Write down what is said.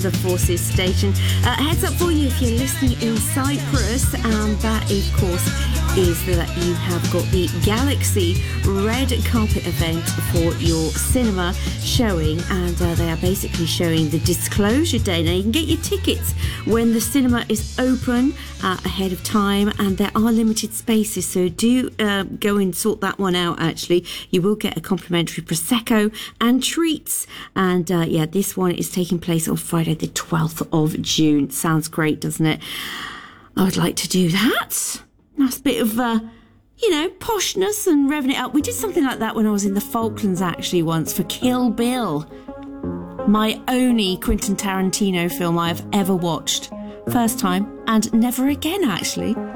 The Forces station. Heads up for you if you're listening in Cyprus, and that of course is that you have got the Galaxy red carpet event for your cinema showing, and they are basically showing the Disclosure Day. Now you can get your tickets when the cinema is open ahead of time, and there are limited spaces, so do go and sort that one out. Actually, you will get a complimentary Prosecco and treats, and this one is taking place on Friday the 12th of June. Sounds great, doesn't it? I would like to do that. Nice bit of, poshness and revving it up. We did something like that when I was in the Falklands, actually, once for Kill Bill. My only Quentin Tarantino film I've ever watched. First time, and never again, actually.